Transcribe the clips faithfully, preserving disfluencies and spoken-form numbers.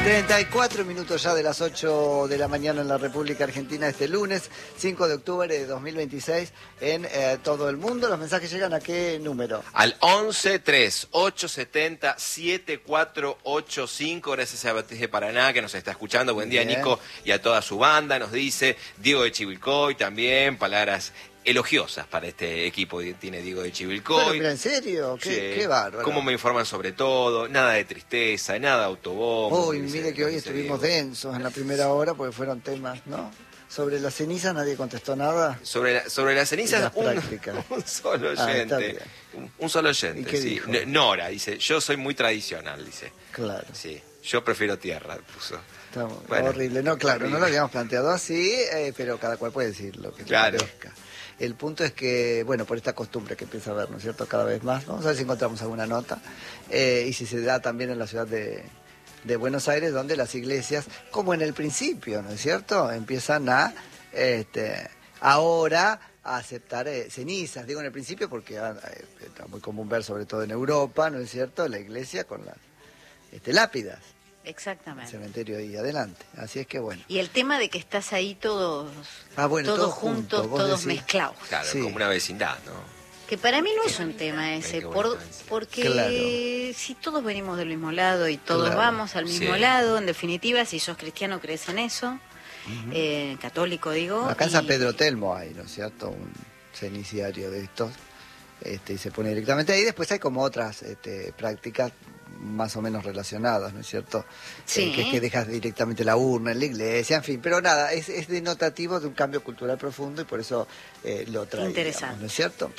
treinta y cuatro minutos ya de las ocho de la mañana en la República Argentina este lunes, cinco de octubre de dos mil veintiséis, en eh, todo el mundo. ¿Los mensajes llegan a qué número? Al once tres ocho siete cero siete cuatro ocho cinco. Gracias a Beatriz de Paraná que nos está escuchando. Buen día, Bien. Nico, y a toda su banda. Nos dice Diego de Chivilcoy también, palabras elogiosas para este equipo que tiene Diego de Chivilcoy. Bueno, mira, ¿en serio? Qué, Sí. qué bárbaro. Cómo me informan sobre todo, nada de tristeza, nada de autobombo. Uy, mire que hoy estuvimos densos en la primera hora porque fueron temas, ¿no? Sobre la ceniza nadie contestó nada. Sobre la, sobre las cenizas, Las un, prácticas. un solo Ah, está oyente. bien. un, un solo ¿Y oyente, qué sí. dijo? N- Nora dice, yo soy muy tradicional, dice. Claro. Sí, yo prefiero tierra, puso. Está muy- Bueno, horrible. No, claro, horrible. no lo habíamos planteado así, eh, pero cada cual puede decir lo que le Claro. parezca. El punto es que, bueno, por esta costumbre que empieza a haber, ¿no es cierto?, cada vez más. Vamos a ver si encontramos alguna nota. Eh, y si se da también en la ciudad de, de Buenos Aires, donde las iglesias, como en el principio, ¿no es cierto?, empiezan a, este, ahora, a aceptar eh, cenizas. Digo en el principio porque ah, eh, está muy común ver, sobre todo en Europa, ¿no es cierto?, la iglesia con las este, lápidas. Exactamente. Cementerio ahí adelante. Así es que bueno. Y el tema de que estás ahí todos, Ah, bueno, todos todos juntos, juntos, vos todos decís. mezclados. Claro, Sí. como una vecindad, ¿no? Que para mí no es un tema ese, qué por, bonito ese. porque Claro. si todos venimos del mismo lado y todos Claro. vamos al mismo Sí. lado, en definitiva, si sos cristiano crees en eso, eh, católico digo. Acá en y- San Pedro Telmo hay, ¿no es cierto?, un ceniciario de estos, este, y se pone directamente ahí. Después hay como otras este, prácticas más o menos relacionadas, ¿no es cierto? Sí. Eh, que es que dejas directamente la urna en la iglesia, en fin. Pero nada, es, es denotativo de un cambio cultural profundo y por eso eh, lo traemos, Interesante. ¿no es cierto?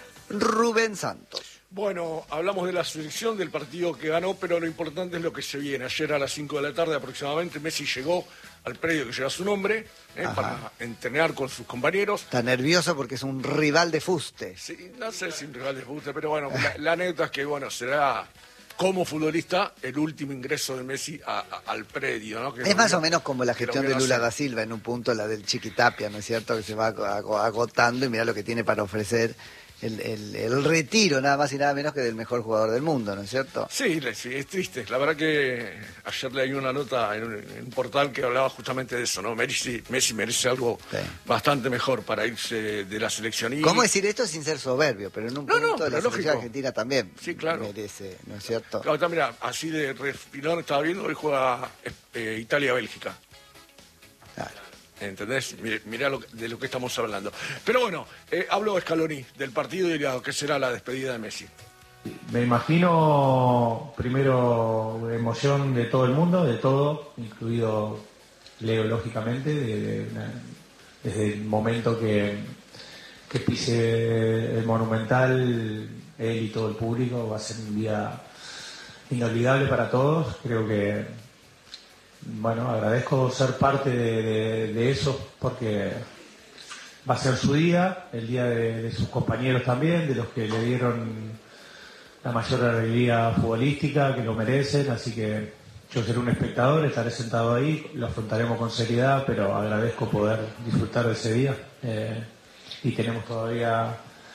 Rubén Santos. Bueno, hablamos de la selección, del partido que ganó, pero lo importante es lo que se viene. Ayer a las cinco de la tarde aproximadamente Messi llegó al predio que lleva su nombre eh, Ajá. para entrenar con sus compañeros. Está nervioso porque es un rival de fuste. Sí, no sé si un rival les gusta, pero bueno, la, la anécdota es que bueno, será como futbolista el último ingreso de Messi a- a- al predio, ¿no? Que Es lo más vio- o menos como la que lo gestión vio de Lula nacer. da Silva en un punto, la del Chiquitapia, ¿no es cierto?, que se va ag- ag- agotando y mira lo que tiene para ofrecer el, el- el retiro, nada más y nada menos que del mejor jugador del mundo, ¿no es cierto? Sí, le- sí, es triste. La verdad que ayer leí una nota en un, en un portal que hablaba justamente de eso, ¿no? Messi, Messi merece algo Sí. bastante mejor para irse de la selección. Y, ¿Cómo decir esto sin ser soberbio? Pero en un No, no, punto pero la selección lógico. argentina también Sí, claro. merece, ¿no es cierto? Claro, está, mira, así de refilón estaba viendo, hoy juega eh, Italia-Bélgica. Claro. ¿Entendés? Mira, mirá lo que- de lo que estamos hablando. Pero bueno, eh, hablo Scaloni del partido y de lo que será la despedida de Messi. Me imagino primero emoción de todo el mundo, de todo, incluido Leo, lógicamente, de- de- desde el momento que, que pise el Monumental, él y todo el público, va a ser un día inolvidable para todos. Creo que, bueno, agradezco ser parte de, de- de eso porque va a ser su día, el día de, de sus compañeros también, de los que le dieron la mayor alegría futbolística, que lo merecen, así que yo seré un espectador, estaré sentado ahí, lo afrontaremos con seriedad, pero agradezco poder disfrutar de ese día. Eh, y tenemos todavía,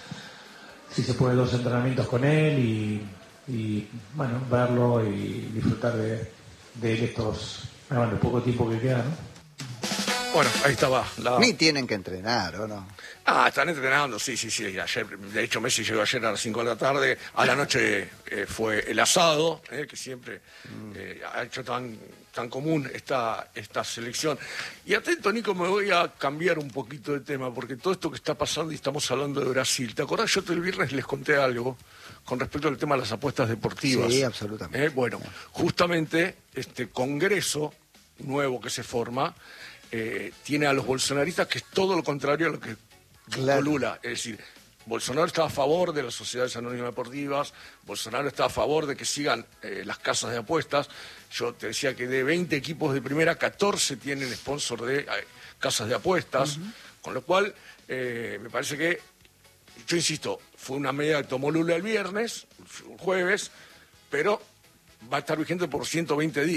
si se puede, dos entrenamientos con él y, y, bueno, verlo y disfrutar de, de él estos, bueno, el poco tiempo que queda, ¿no? Bueno, ahí estaba. La... Ni tienen que entrenar, ¿o no? Ah, están entrenando, sí, sí, sí. Ayer, de hecho, Messi llegó ayer a las cinco de la tarde. A la noche eh, fue el asado, eh, que siempre eh, ha hecho tan, tan común esta, esta selección. Y atento, Nico, me voy a cambiar un poquito de tema, porque todo esto que está pasando y estamos hablando de Brasil. ¿Te acordás? Yo el viernes les conté algo con respecto al tema de las apuestas deportivas. Sí, absolutamente. Eh, bueno, justamente este congreso nuevo que se forma eh, tiene a los bolsonaristas, que es todo lo contrario a lo que buscó Claro. Lula. Es decir, Bolsonaro está a favor de las sociedades anónimas deportivas, Bolsonaro está a favor de que sigan eh, las casas de apuestas. Yo te decía que de veinte equipos de primera, catorce tienen sponsor de eh, casas de apuestas, con lo cual eh, me parece que, yo insisto, fue una medida que tomó Lula el viernes, el jueves, pero va a estar vigente por ciento veinte días.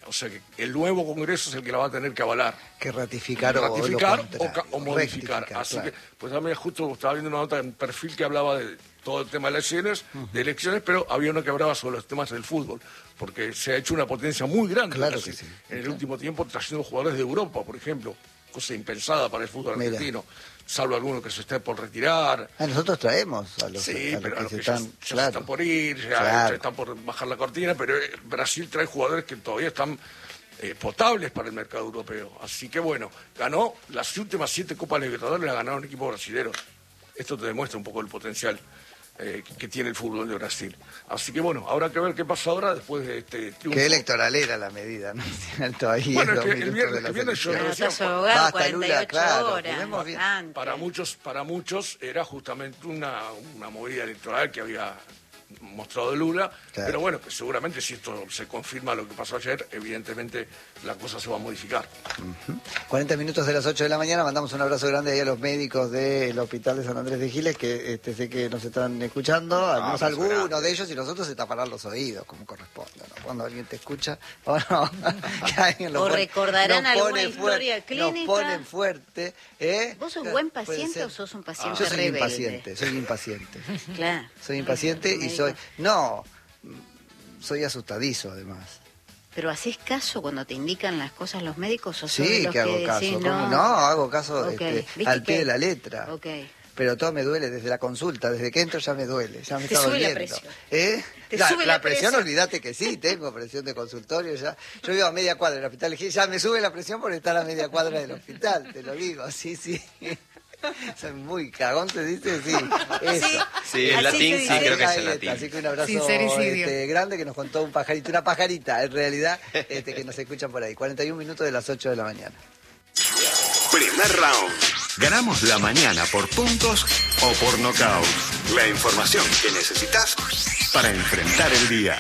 O sea que el nuevo Congreso es el que la va a tener que avalar. Que ratificar, o, ratificar o, o, o modificar. Así claro. que, pues también justo estaba viendo una nota en Perfil que hablaba de todo el tema de elecciones, uh-huh. de elecciones, pero había una que hablaba sobre los temas del fútbol, porque se ha hecho una potencia muy grande claro que sí. en claro. el último tiempo, trayendo jugadores de Europa, por ejemplo, cosa impensada para el fútbol Mira. argentino, salvo alguno que se esté por retirar. Ah, nosotros traemos a los, sí, a los pero que, a los se que están, ya, ya claro. están por ir, ya, claro. ya están por bajar la cortina, pero Brasil trae jugadores que todavía están eh, potables para el mercado europeo. Así que bueno, ganó las últimas siete Copas Libertadores, la ganaron un equipo brasilero. Esto te demuestra un poco el potencial eh, que, que tiene el fútbol de Brasil. Así que bueno, habrá que ver qué pasa ahora después de este triunfo. Qué electoral era la medida, ¿no? Todavía bueno, es que el viernes, el viernes yo bueno, decía, abogado, basta, cuarenta y ocho Lula, claro, horas, para muchos, para muchos era justamente una, una movida electoral que había mostrado Lula, claro. pero bueno, que seguramente si esto se confirma lo que pasó ayer, evidentemente la cosa se va a modificar. Uh-huh. cuarenta minutos de las ocho de la mañana, mandamos un abrazo grande ahí a los médicos del Hospital de San Andrés de Giles, que este, sé que nos están escuchando, al menos ah, algunos grande. de ellos, y nosotros se taparán los oídos, como corresponde, ¿no? Cuando alguien te escucha, o no, que alguien lo o pone, recordarán alguna historia fuerte, clínica. Nos ponen fuerte. ¿eh? ¿Vos sos buen paciente o sos un paciente ah, yo soy rebelde? impaciente, soy impaciente. Claro. Soy impaciente y soy... No, soy asustadizo además. ¿Pero haces caso cuando te indican las cosas los médicos? ¿O sí, los que hago que caso. decís, no? no, hago caso okay. este, al pie que... de la letra. Okay. Pero todo me duele desde la consulta, desde que entro ya me duele, ya me te está sube doliendo. La presión. ¿Eh? Te la, sube la, la presión, presión, olvídate que sí, tengo presión de consultorio ya. Yo vivo a media cuadra del hospital, ya me sube la presión por estar a media cuadra del hospital, te lo digo, sí, sí. Soy muy cagón, ¿se dice? Sí, eso. Sí, sí en latín sí creo que es en latín. Así que un abrazo este, grande que nos contó un pajarito, una pajarita en realidad, este, que nos escuchan por ahí. cuarenta y un minutos de las ocho de la mañana. Primer round. Ganamos la mañana por puntos o por nocaut. La información que necesitas para enfrentar el día.